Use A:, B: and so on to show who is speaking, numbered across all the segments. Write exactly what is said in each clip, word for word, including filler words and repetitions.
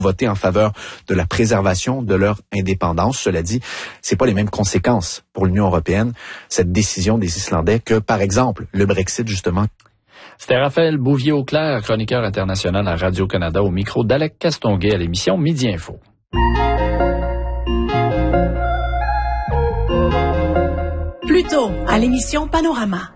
A: voter en faveur de la préservation de leur indépendance. Cela dit, c'est pas les mêmes conséquences pour l'Union européenne, cette décision des Islandais, que, par exemple, le Brexit, justement.
B: C'était Raphaël Bouvier-Auclair, chroniqueur international à Radio-Canada, au micro d'Alec Castonguay à l'émission Midi Info.
C: Plus tôt, à l'émission Panorama.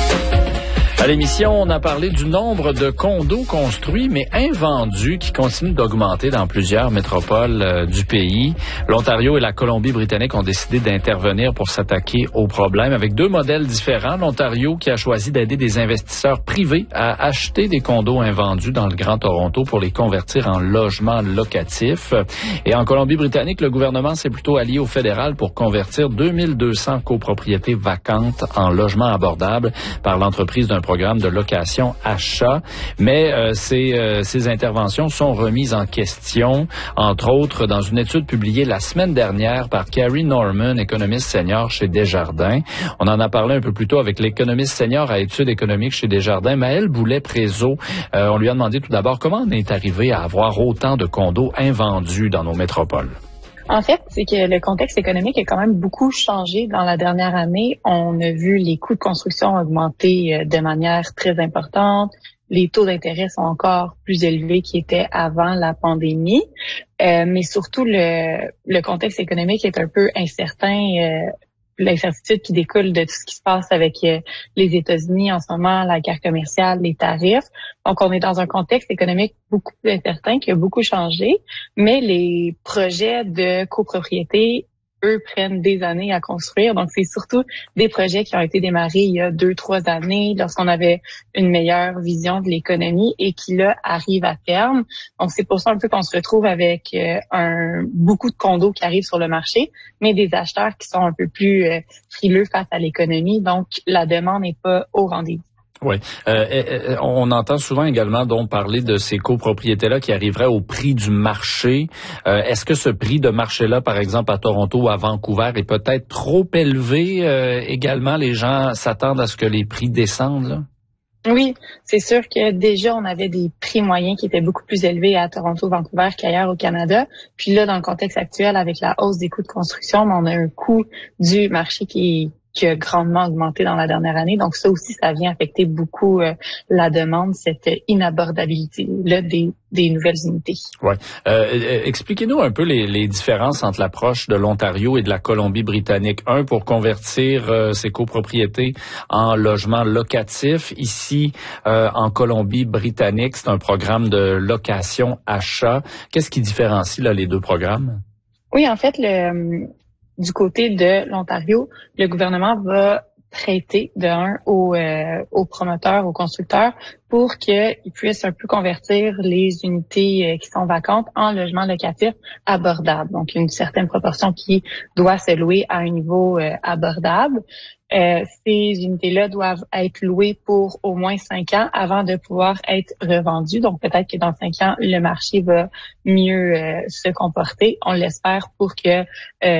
B: À l'émission, on a parlé du nombre de condos construits mais invendus qui continuent d'augmenter dans plusieurs métropoles euh, du pays. L'Ontario et la Colombie-Britannique ont décidé d'intervenir pour s'attaquer au problème avec deux modèles différents. L'Ontario qui a choisi d'aider des investisseurs privés à acheter des condos invendus dans le Grand Toronto pour les convertir en logements locatifs. Et en Colombie-Britannique, le gouvernement s'est plutôt allié au fédéral pour convertir deux mille deux cents copropriétés vacantes en logements abordables par l'entreprise d'un programme de location-achat, mais euh, ces, euh, ces interventions sont remises en question, entre autres dans une étude publiée la semaine dernière par Carrie Norman, économiste senior chez Desjardins. On en a parlé un peu plus tôt avec l'économiste senior à études économiques chez Desjardins, Maëlle Boulet-Prézo. Euh, on lui a demandé tout d'abord comment on est arrivé à avoir autant de condos invendus dans nos métropoles.
D: En fait, c'est que le contexte économique a quand même beaucoup changé dans la dernière année. On a vu les coûts de construction augmenter de manière très importante. Les taux d'intérêt sont encore plus élevés qu'ils étaient avant la pandémie. Euh, mais surtout, le, le contexte économique est un peu incertain. Euh, l'incertitude qui découle de tout ce qui se passe avec euh, les États-Unis en ce moment, la guerre commerciale, les tarifs. Donc, on est dans un contexte économique beaucoup plus incertain qui a beaucoup changé, mais les projets de copropriété, eux, prennent des années à construire. Donc, c'est surtout des projets qui ont été démarrés il y a deux, trois années, lorsqu'on avait une meilleure vision de l'économie et qui, là, arrivent à terme. Donc, c'est pour ça un peu qu'on se retrouve avec euh, un beaucoup de condos qui arrivent sur le marché, mais des acheteurs qui sont un peu plus euh, frileux face à l'économie. Donc, la demande n'est pas au rendez-vous.
B: Oui. Euh, on entend souvent également donc parler de ces copropriétés-là qui arriveraient au prix du marché. Euh, est-ce que ce prix de marché-là, par exemple à Toronto ou à Vancouver, est peut-être trop élevé euh, également? Les gens s'attendent à ce que les prix descendent, là?
D: Oui, c'est sûr que déjà, on avait des prix moyens qui étaient beaucoup plus élevés à Toronto, Vancouver qu'ailleurs au Canada. Puis là, dans le contexte actuel, avec la hausse des coûts de construction, on a un coût du marché qui est qui a grandement augmenté dans la dernière année. Donc ça aussi, ça vient affecter beaucoup euh, la demande, cette inabordabilité-là des, des nouvelles unités.
B: Ouais. Euh, expliquez-nous un peu les, les différences entre l'approche de l'Ontario et de la Colombie-Britannique. Un, pour convertir euh, ces copropriétés en logements locatifs. Ici, euh, en Colombie-Britannique, c'est un programme de location-achat. Qu'est-ce qui différencie là les deux programmes?
D: Oui, en fait, le... Du côté de l'Ontario, le gouvernement va prêter de un aux, euh, aux promoteurs, aux constructeurs, pour qu'ils puissent un peu convertir les unités euh, qui sont vacantes en logements locatifs abordables. Donc, une certaine proportion qui doit se louer à un niveau euh, abordable. Euh, ces unités-là doivent être louées pour au moins cinq ans avant de pouvoir être revendues. Donc, peut-être que dans cinq ans, le marché va mieux euh, se comporter. On l'espère pour que euh,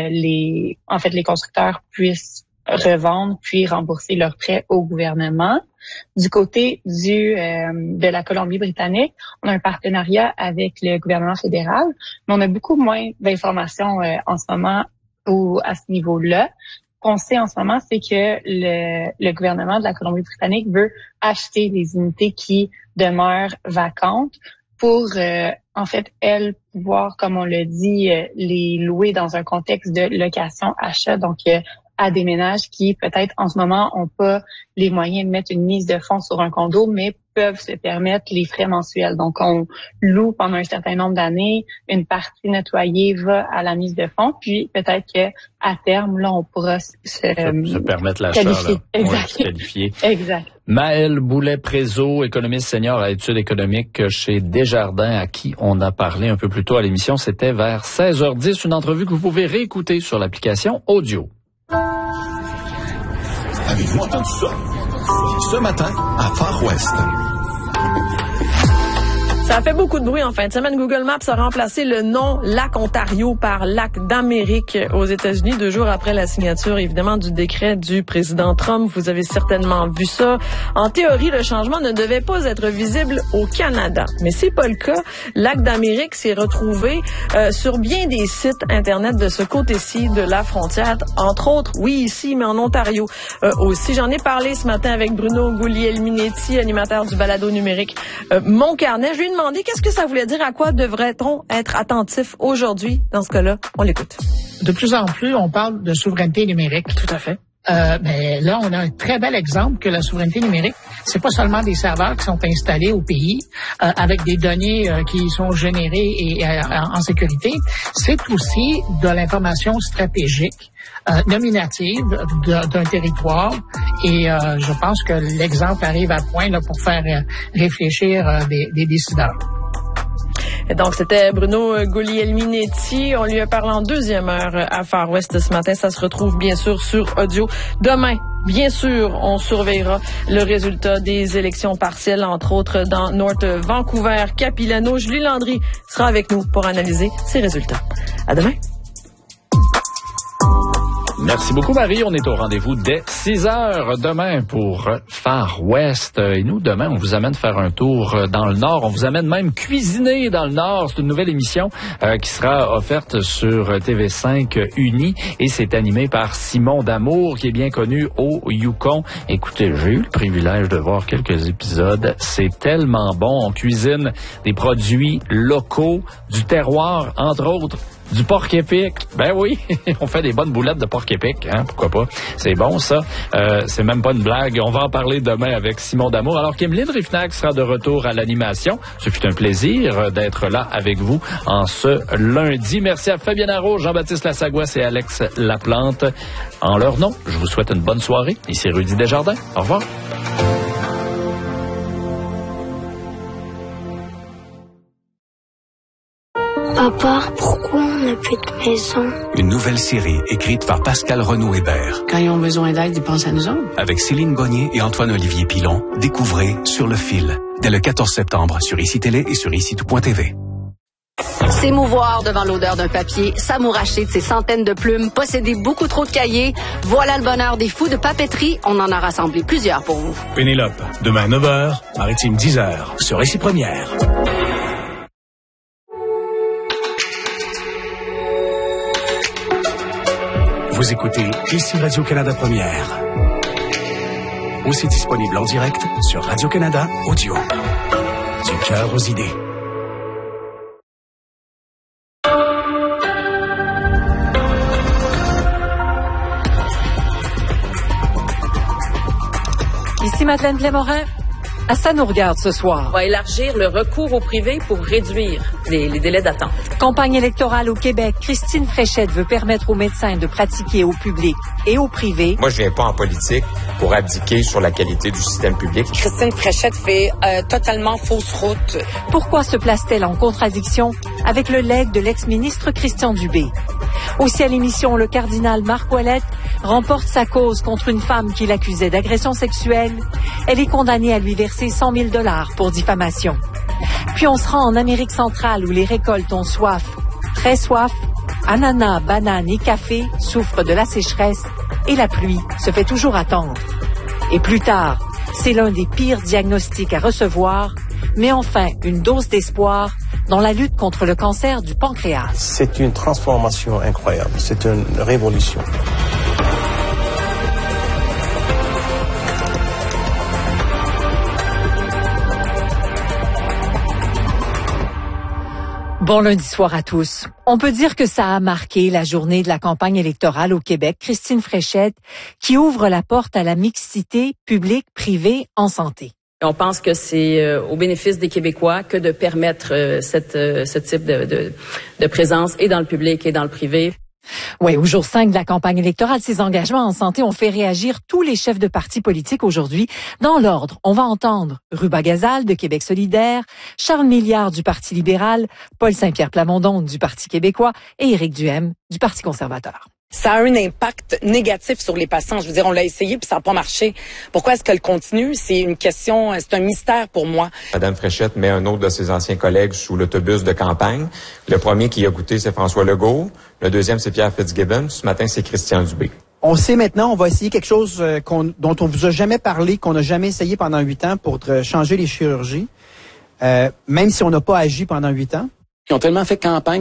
D: les, en fait, les constructeurs puissent revendre puis rembourser leurs prêts au gouvernement. Du côté du euh, de la Colombie-Britannique, on a un partenariat avec le gouvernement fédéral, mais on a beaucoup moins d'informations euh, en ce moment au, à ce niveau-là. Ce qu'on sait en ce moment, c'est que le, le gouvernement de la Colombie-Britannique veut acheter des unités qui demeurent vacantes pour, euh, en fait, elles, pouvoir, comme on le dit, euh, les louer dans un contexte de location-achat, donc euh, à des ménages qui, peut-être, en ce moment, ont pas les moyens de mettre une mise de fonds sur un condo, mais peuvent se permettre les frais mensuels. Donc, on loue pendant un certain nombre d'années, une partie nettoyée va à la mise de fonds, puis peut-être que à terme, là, on pourra se, se,
B: se permettre l'achat,
D: qualifier.
B: Là.
D: Exact.
B: Ouais, se qualifier.
D: Exact.
B: Maëlle Boulet-Prézo, économiste senior à études économiques chez Desjardins, à qui on a parlé un peu plus tôt à l'émission. C'était vers seize heures dix, une entrevue que vous pouvez réécouter sur l'application audio.
E: Avez-vous entendu ça? Ce matin, à Far West. Ça a fait beaucoup de bruit en fin de semaine. Google Maps a remplacé le nom Lac Ontario par Lac d'Amérique aux États-Unis, deux jours après la signature, évidemment, du décret du président Trump. Vous avez certainement vu ça. En théorie, le changement ne devait pas être visible au Canada. Mais c'est pas le cas. Lac d'Amérique s'est retrouvé euh, sur bien des sites Internet de ce côté-ci de la frontière. Entre autres, oui, ici, mais en Ontario euh, aussi. J'en ai parlé ce matin avec Bruno Guglielminetti, animateur du balado numérique euh, Mon Carnet. Je lui ai demandé qu'est-ce que ça voulait dire, à quoi devrait-on être attentif aujourd'hui dans ce cas-là. On l'écoute.
F: De plus en plus, on parle de souveraineté numérique.
E: Tout à fait.
F: Euh, ben là, on a un très bel exemple que la souveraineté numérique, c'est pas seulement des serveurs qui sont installés au pays euh, avec des données euh, qui sont générées et euh, en sécurité, c'est aussi de l'information stratégique, euh, nominative de, d'un territoire. Et euh, je pense que l'exemple arrive à point là pour faire euh, réfléchir euh, des, des décideurs.
E: Et donc, c'était Bruno Guglielminetti. On lui a parlé en deuxième heure à Far West ce matin. Ça se retrouve bien sûr sur audio. Demain, bien sûr, on surveillera le résultat des élections partielles, entre autres dans North Vancouver, Capilano. Julie Landry sera avec nous pour analyser ces résultats. À demain.
B: Merci beaucoup, Marie. On est au rendez-vous dès six heures demain pour Far West. Et nous, demain, on vous amène faire un tour dans le Nord. On vous amène même cuisiner dans le Nord. C'est une nouvelle émission euh, qui sera offerte sur T V cinq Uni et c'est animé par Simon Damour, qui est bien connu au Yukon. Écoutez, j'ai eu le privilège de voir quelques épisodes. C'est tellement bon. On cuisine des produits locaux, du terroir, entre autres. Du porc épic. Ben oui, on fait des bonnes boulettes de porc épic, hein, pourquoi pas. C'est bon, ça. Euh, c'est même pas une blague. On va en parler demain avec Simon Damour. Alors qu'Emeline Rifnac sera de retour à l'animation. Ce fut un plaisir d'être là avec vous en ce lundi. Merci à Fabien Arrault, Jean-Baptiste Lassagouas et Alex Laplante. En leur nom, je vous souhaite une bonne soirée. Ici Rudy Desjardins. Au revoir.
G: Papa, pourquoi on n'a plus de maison?
H: Une nouvelle série écrite par Pascal Renaud-Hébert.
I: Quand ils ont besoin d'aide, ils pensent à nous autres.
H: Avec Céline Bonnier et Antoine-Olivier Pilon, découvrez Sur le fil, dès le quatorze septembre sur I C I Télé et sur ici tout point T V.
J: S'émouvoir devant l'odeur d'un papier, s'amouracher de ses centaines de plumes, posséder beaucoup trop de cahiers, voilà le bonheur des fous de papeterie. On en a rassemblé plusieurs pour vous.
K: Pénélope, demain neuf heures, Maritime dix heures, sur Ici Première. Vous écoutez Ici Radio-Canada Première. Aussi disponible en direct sur Radio-Canada Audio. Du cœur aux idées.
L: Ici Madeleine Plémorin. À ça nous regarde ce soir.
M: On va élargir le recours au privé pour réduire les, les délais d'attente.
L: Campagne électorale au Québec. Christine Fréchette veut permettre aux médecins de pratiquer au public et au privé.
N: Moi, je viens pas en politique pour abdiquer sur la qualité du système public.
O: Christine Fréchette fait euh, totalement fausse route.
L: Pourquoi se place-t-elle en contradiction avec le legs de l'ex-ministre Christian Dubé? Aussi à l'émission, le cardinal Marc Ouellette remporte sa cause contre une femme qui l'accusait d'agression sexuelle. Elle est condamnée à lui verser cent mille dollars pour diffamation. Puis on se rend en Amérique centrale où les récoltes ont soif, très soif. Ananas, bananes et café souffrent de la sécheresse et la pluie se fait toujours attendre. Et plus tard, c'est l'un des pires diagnostics à recevoir, mais enfin une dose d'espoir dans la lutte contre le cancer du pancréas.
P: C'est une transformation incroyable, c'est une révolution.
L: Bon lundi soir à tous. On peut dire que ça a marqué la journée de la campagne électorale au Québec. Christine Fréchette qui ouvre la porte à la mixité publique-privée en santé.
M: On pense que c'est euh, au bénéfice des Québécois que de permettre euh, cette, euh, ce type de, de, de présence et dans le public et dans le privé.
L: Oui, au jour cinq de la campagne électorale, ces engagements en santé ont fait réagir tous les chefs de partis politiques aujourd'hui. Dans l'ordre, on va entendre Ruba Gazal de Québec solidaire, Charles Milliard du Parti libéral, Paul Saint-Pierre Plamondon du Parti québécois et Éric Duhem du Parti conservateur.
O: Ça a un impact négatif sur les patients. Je veux dire, on l'a essayé puis ça n'a pas marché. Pourquoi est-ce qu'elle continue? C'est une question, c'est un mystère pour moi.
N: Madame Fréchette met un autre de ses anciens collègues sous l'autobus de campagne. Le premier qui a goûté, c'est François Legault. Le deuxième, c'est Pierre Fitzgibbon. Ce matin, c'est Christian Dubé.
Q: On sait maintenant, on va essayer quelque chose euh, qu'on, dont on vous a jamais parlé, qu'on n'a jamais essayé pendant huit ans pour euh, changer les chirurgies, euh, même si on n'a pas agi pendant huit ans.
R: Ils ont tellement fait campagne